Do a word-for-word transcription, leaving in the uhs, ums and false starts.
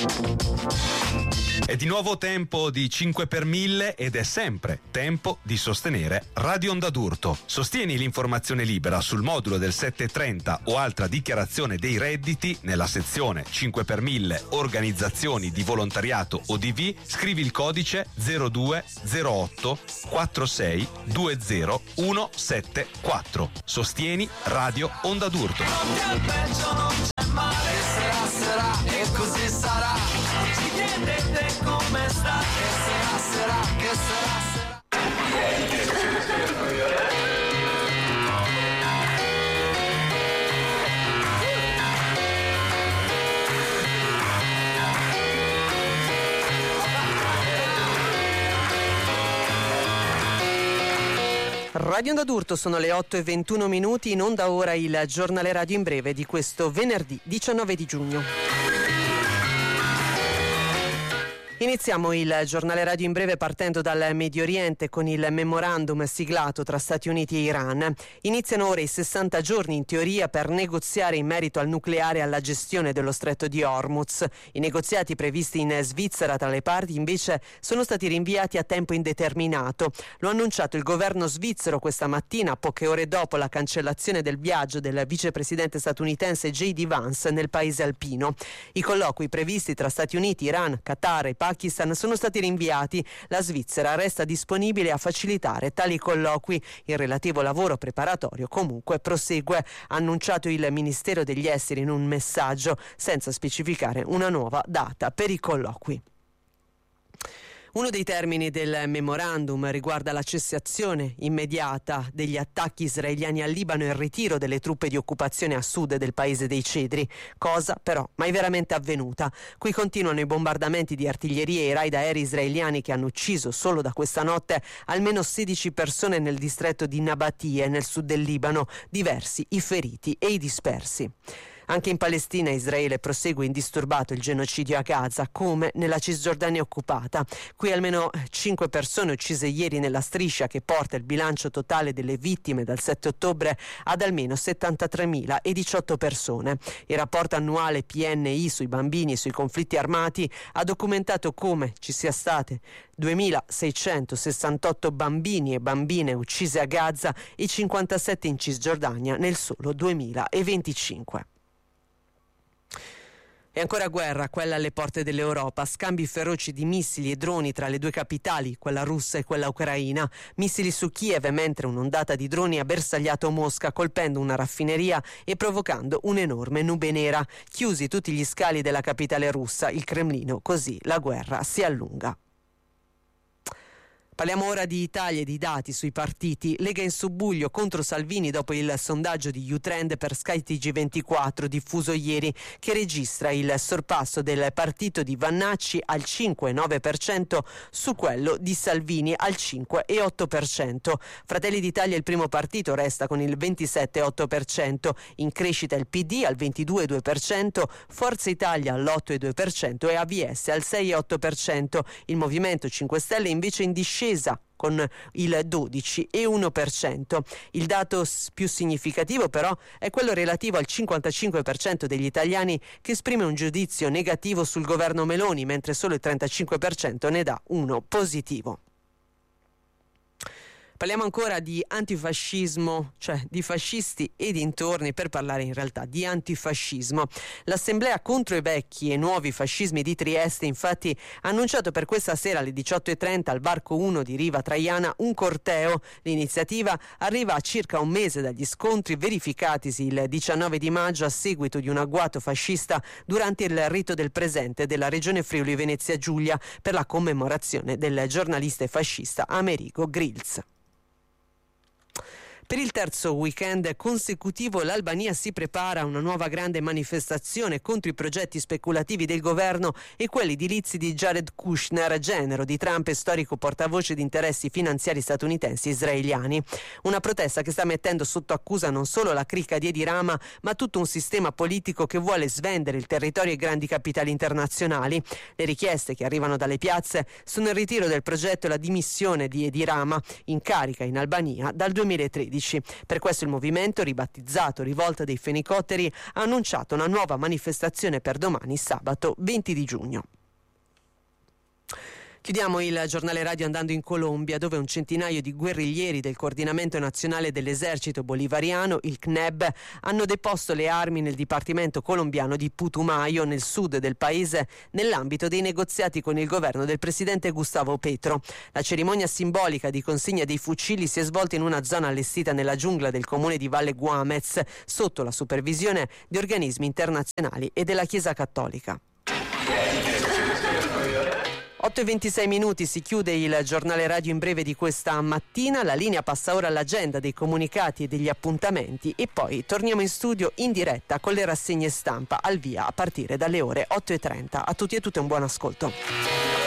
È di nuovo tempo di cinque per mille ed è sempre tempo di sostenere Radio Onda d'Urto. Sostieni l'informazione libera sul modulo del settecentotrenta o altra dichiarazione dei redditi nella sezione cinque per mille organizzazioni di volontariato O D V. Scrivi il codice zero due zero otto quattro sei due zero uno sette quattro. Sostieni Radio Onda d'Urto. E così sarà. Ci chiedete come sta. Che sarà, sarà, che sarà, sarà. Radio Onda d'Urto, sono le otto e ventuno minuti, in onda ora il giornale radio in breve di questo venerdì diciannove di giugno. Iniziamo il giornale radio in breve partendo dal Medio Oriente con il memorandum siglato tra Stati Uniti e Iran. Iniziano ora i sessanta giorni in teoria per negoziare in merito al nucleare e alla gestione dello stretto di Hormuz. I negoziati previsti in Svizzera tra le parti invece sono stati rinviati a tempo indeterminato. Lo ha annunciato il governo svizzero questa mattina, poche ore dopo la cancellazione del viaggio del vicepresidente statunitense J D Vance nel paese alpino. I colloqui previsti tra Stati Uniti, Iran, Qatar e Pakistan sono stati rinviati. La Svizzera resta disponibile a facilitare tali colloqui. Il relativo lavoro preparatorio comunque prosegue, ha annunciato il Ministero degli Esteri in un messaggio, senza specificare una nuova data per i colloqui. Uno dei termini del memorandum riguarda la cessazione immediata degli attacchi israeliani al Libano e il ritiro delle truppe di occupazione a sud del paese dei Cedri, cosa però mai veramente avvenuta. Qui continuano i bombardamenti di artiglieria e i raid aerei israeliani che hanno ucciso solo da questa notte almeno sedici persone nel distretto di Nabatie, nel sud del Libano, diversi i feriti e i dispersi. Anche in Palestina Israele prosegue indisturbato il genocidio a Gaza, come nella Cisgiordania occupata. Qui almeno cinque persone uccise ieri nella striscia, che porta il bilancio totale delle vittime dal sette ottobre ad almeno settantatremila e diciotto persone. Il rapporto annuale P N I sui bambini e sui conflitti armati ha documentato come ci sia state duemilaseicentosessantotto bambini e bambine uccise a Gaza e cinquantasette in Cisgiordania nel solo duemilaventicinque. E ancora guerra, quella alle porte dell'Europa, scambi feroci di missili e droni tra le due capitali, quella russa e quella ucraina, missili su Kiev mentre un'ondata di droni ha bersagliato Mosca colpendo una raffineria e provocando un'enorme nube nera. Chiusi tutti gli scali della capitale russa, il Cremlino, così la guerra si allunga. Parliamo ora di Italia e di dati sui partiti. Lega in subbuglio contro Salvini dopo il sondaggio di U-Trend per Sky T G ventiquattro diffuso ieri, che registra il sorpasso del partito di Vannacci al cinque virgola nove per cento su quello di Salvini al cinque virgola otto per cento. Fratelli d'Italia, il primo partito, resta con il ventisette virgola otto per cento. In crescita il P D al ventidue virgola due per cento, Forza Italia all'otto virgola due per cento e A V S al sei virgola otto per cento. Il Movimento cinque Stelle invece in discesa con il dodici virgola uno per cento. Il dato più significativo però è quello relativo al cinquantacinque per cento degli italiani che esprime un giudizio negativo sul governo Meloni, mentre solo il trentacinque per cento ne dà uno positivo. Parliamo ancora di antifascismo, cioè di fascisti e dintorni, per parlare in realtà di antifascismo. L'Assemblea contro i vecchi e nuovi fascismi di Trieste infatti ha annunciato per questa sera alle diciotto e trenta al Varco uno di Riva Traiana un corteo. L'iniziativa arriva a circa un mese dagli scontri verificatisi il diciannove di maggio a seguito di un agguato fascista durante il rito del presente della regione Friuli Venezia Giulia per la commemorazione del giornalista e fascista Amerigo Grills. Per il terzo weekend consecutivo l'Albania si prepara a una nuova grande manifestazione contro i progetti speculativi del governo e quelli edilizi di Jared Kushner, genero di Trump e storico portavoce di interessi finanziari statunitensi e israeliani. Una protesta che sta mettendo sotto accusa non solo la cricca di Edi Rama, ma tutto un sistema politico che vuole svendere il territorio ai grandi capitali internazionali. Le richieste che arrivano dalle piazze sono il ritiro del progetto e la dimissione di Edi Rama, in carica in Albania dal duemilatredici. medici. Per questo il movimento, ribattezzato Rivolta dei Fenicotteri, ha annunciato una nuova manifestazione per domani, sabato venti di giugno. Chiudiamo il giornale radio andando in Colombia, dove un centinaio di guerriglieri del Coordinamento Nazionale dell'Esercito Bolivariano, il C N E B, hanno deposto le armi nel dipartimento colombiano di Putumayo, nel sud del paese, nell'ambito dei negoziati con il governo del presidente Gustavo Petro. La cerimonia simbolica di consegna dei fucili si è svolta in una zona allestita nella giungla del comune di Valle Guamez, sotto la supervisione di organismi internazionali e della Chiesa Cattolica. otto e ventisei minuti, si chiude il giornale radio in breve di questa mattina. La linea passa ora all'agenda dei comunicati e degli appuntamenti e poi torniamo in studio in diretta con le rassegne stampa al via a partire dalle ore otto e trenta. A tutti e tutte un buon ascolto.